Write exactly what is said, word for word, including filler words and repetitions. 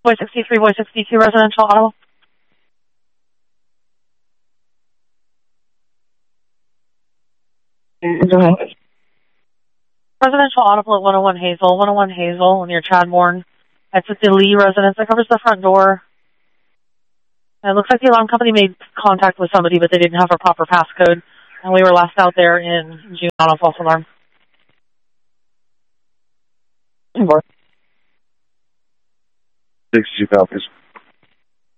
Boy sixty-three, Boy sixty-two, residential auto. Go ahead. Residential audible at one oh one Hazel, one oh one Hazel near Chadbourne. It's at the Lee residence. It covers the front door. And it looks like the alarm company made contact with somebody, but they didn't have a proper passcode. And we were last out there in June on a false alarm. More. sixty-two copies.